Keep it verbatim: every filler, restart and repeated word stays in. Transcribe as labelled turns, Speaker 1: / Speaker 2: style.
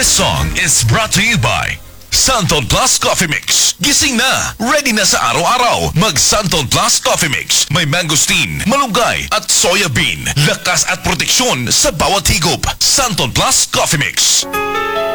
Speaker 1: This song is brought to you by Santon Plus Coffee Mix. Gising na, ready na sa araw-araw. Mag Santon Plus Coffee Mix. May mangosteen, malunggay at soya bean. Lakas at proteksyon sa bawat higop. Santon Plus Coffee Mix.